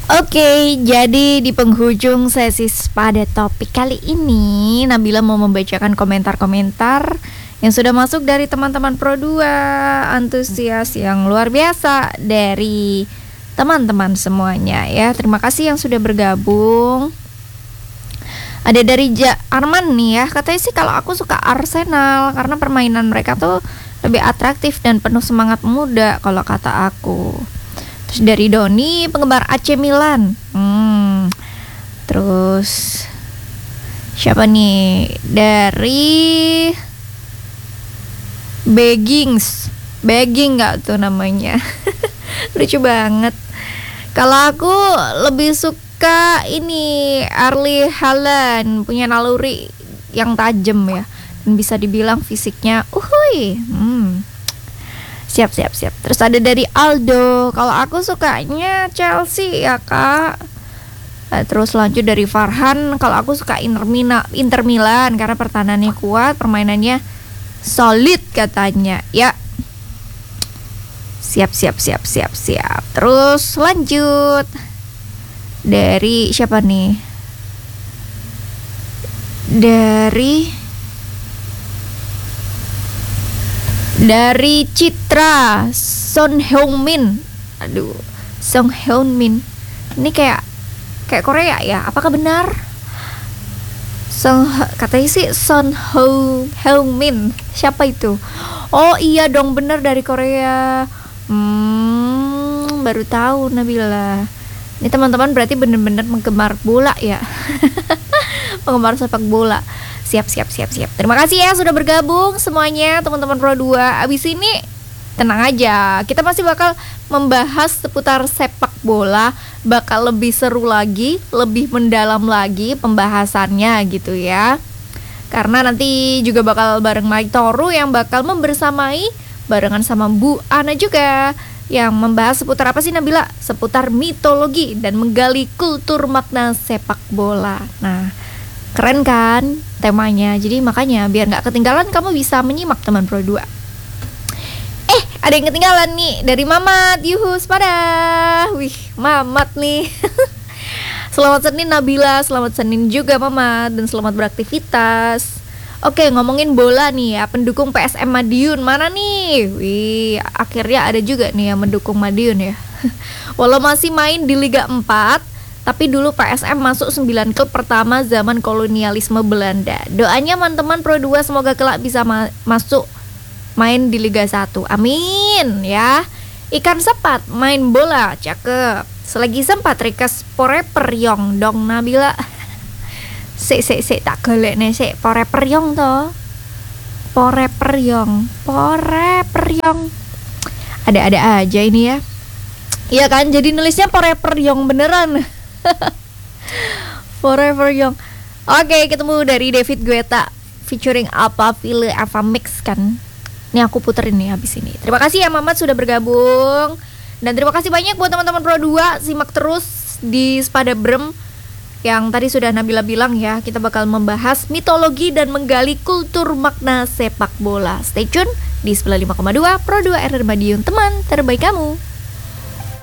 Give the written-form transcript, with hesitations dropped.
Oke, jadi di penghujung sesi pada topik kali ini, Nabila mau membacakan komentar-komentar yang sudah masuk dari teman-teman Pro 2 antusias yang luar biasa dari teman-teman semuanya ya. Terima kasih yang sudah bergabung. Ada dari Arman nih ya, katanya sih kalau aku suka Arsenal karena permainan mereka tuh lebih atraktif dan penuh semangat muda kalau kata aku. Terus dari Doni, penggemar AC Milan. Terus siapa nih? Dari Begging nggak tuh namanya? Lucu banget. Kalau aku lebih suka ini Erling Haaland, punya naluri yang tajam ya, dan bisa dibilang fisiknya, uhuy. Siap. Terus ada dari Aldo, kalau aku sukanya Chelsea ya kak. Terus lanjut dari Farhan, kalau aku suka Inter Milan karena pertahanannya kuat, permainannya solid katanya. Ya. Siap. Terus lanjut dari siapa nih? Dari Citra Son Heung-min. Son Heung-min. Ini kayak Korea ya? Apakah benar? Katanya sih Son Heung-min. Siapa itu? Oh iya dong, benar dari Korea. Baru tahu Nabila. Ini teman-teman berarti benar-benar penggemar bola ya. Penggemar sepak bola. Siap. Terima kasih ya sudah bergabung semuanya teman-teman Pro 2. Abis ini tenang aja, kita masih bakal membahas seputar sepak bola, bakal lebih seru lagi, lebih mendalam lagi pembahasannya gitu ya. Karena nanti juga bakal bareng Mike Toru yang bakal membersamai barengan sama Bu Ana juga, yang membahas seputar apa sih Nabila? Seputar mitologi dan menggali kultur makna sepak bola. Nah, keren kan temanya. Jadi makanya biar gak ketinggalan, kamu bisa menyimak teman Pro 2. Ada yang ketinggalan nih dari Mamat. Yuhu, sepada. Wih, Mamat nih. Selamat Senin Nabila, selamat Senin juga Mamat, dan selamat beraktivitas. Oke, ngomongin bola nih ya, pendukung PSM Madiun mana nih? Wih, akhirnya ada juga nih yang mendukung Madiun ya. Walau masih main di Liga 4, tapi dulu PSM masuk 9 klub pertama zaman kolonialisme Belanda. Doanya teman-teman Pro 2 semoga kelak bisa masuk main di Liga 1. Amin ya. Ikan sepat main bola, cakep. Selagi sempat request Poreperyong dong Nabila. Sik tak golek nih sik Poreperyong to. Poreperyong. Ada-ada aja ini ya. Iya kan, jadi nulisnya Poreperyong beneran. Forever Young. Oke, ketemu dari David Guetta featuring apa File Ava Mix kan. Ini aku puterin nih habis ini. Terima kasih ya Mamat sudah bergabung. Dan terima kasih banyak buat teman-teman Pro 2. Simak terus di Sepada Brem yang tadi sudah Nabila bilang ya. Kita bakal membahas mitologi dan menggali kultur makna sepak bola. Stay tune di 95,2 Pro 2 RR Madiun, teman terbaik kamu.